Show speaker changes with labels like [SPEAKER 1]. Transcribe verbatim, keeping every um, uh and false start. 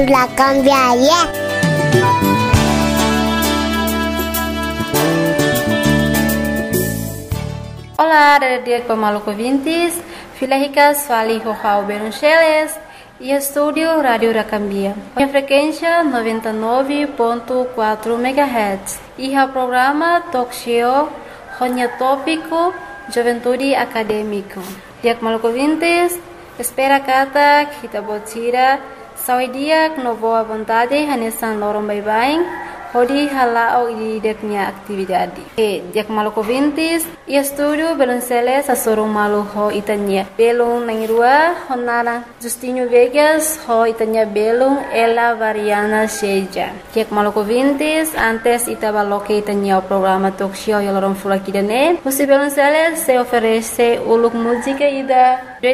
[SPEAKER 1] La cambiaria.
[SPEAKER 2] Olá, dia Maluco ouvintes, filha ricas, fali Rojao Beruncheles e estúdio Rádio Racambia. A frequência noventa e nove ponto quatro megahertz e o programa Talk Show Ronya Tópico Juventude Acadêmico. Dia Maluco ouvintes, espera kata kita botira sawi dia no boa vontade hanesan lorong bye-bye. Hodi halao i deknya atividade. E dia Maluco ouvintes, e estúdio Belunceles a sorong malu ho itanya. Belung nangrua honara Justinho Vegas ho itanya belung ela variana seja. Dia Maluco ouvintes, antes itaba loke itanya o programa talk show yalorong fulakidane. Musi Belunceles se oferece uluk música ida